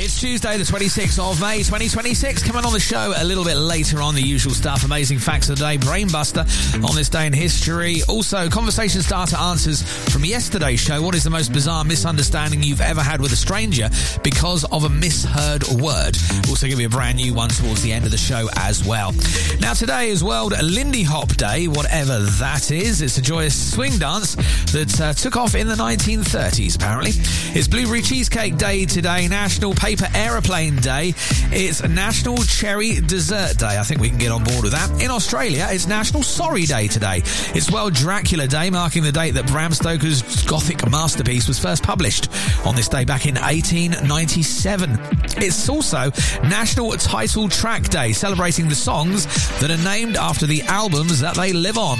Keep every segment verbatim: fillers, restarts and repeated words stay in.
It's Tuesday, the twenty-sixth of May, twenty twenty-six. Coming on the show a little bit later on, the usual stuff. Amazing facts of the day, Brainbuster on this day in history. Also, conversation starter answers from yesterday's show. What is the most bizarre misunderstanding you've ever had with a stranger because of a misheard word? Also give you a brand new one towards the end of the show as well. Now, today is World Lindy Hop Day, whatever that is. It's a joyous swing dance that uh, took off in the nineteen thirties, apparently. It's Blueberry Cheesecake Day today, National Paper Aeroplane Day. It's National Cherry Dessert Day. I think we can get on board with that. In Australia, it's National Sorry Day today. It's World Dracula Day, marking the date that Bram Stoker's Gothic masterpiece was first published on this day back in eighteen ninety-seven. It's also National Title Track Day, celebrating the songs that are named after the albums that they live on.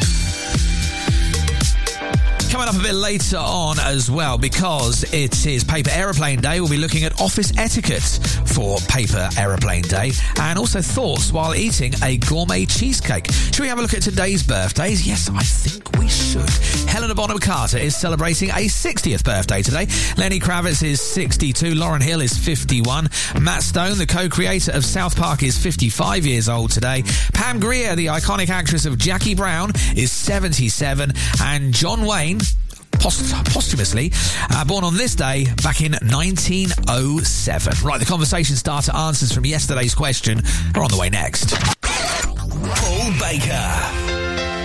Coming up a bit later on as well, because it is Paper Aeroplane Day, we'll be looking at office etiquette for Paper Aeroplane Day and also thoughts while eating a gourmet cheesecake. Should we have a look at today's birthdays? Yes, I think we should. Helena Bonham Carter is celebrating a sixtieth birthday today. Lenny Kravitz is sixty-two. Lauryn Hill is fifty-one. Matt Stone, the co-creator of South Park, is fifty-five years old today. Pam Grier, the iconic actress of Jackie Brown, is seventy-seven. And John Wayne, Post- posthumously, uh, born on this day back in nineteen oh seven. Right, the conversation starter answers from yesterday's question are on the way next. Paul Baker.